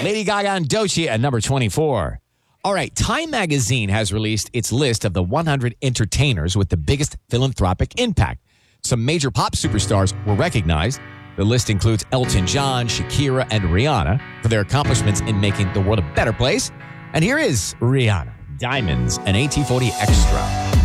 Lady Gaga and Doechii at number 24. All right, Time Magazine has released its list of the 100 entertainers with the biggest philanthropic impact. Some major pop superstars were recognized. The list includes Elton John, Shakira, and Rihanna for their accomplishments in making the world a better place. And here is Rihanna, Diamonds, and AT40 Extra.